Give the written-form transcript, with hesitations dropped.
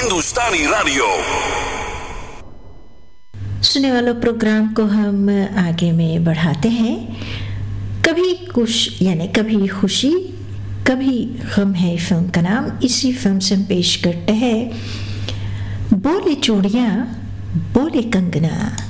हिंदुस्तानी radio. सुनने वालों, programme को हम आगे में बढ़ाते हैं। कभी कुछ यानी कभी खुशी कभी गम है फिल्म का नाम। इसी फिल्म से हम पेश करते हैं बोले चूड़ियाँ बोले कंगना।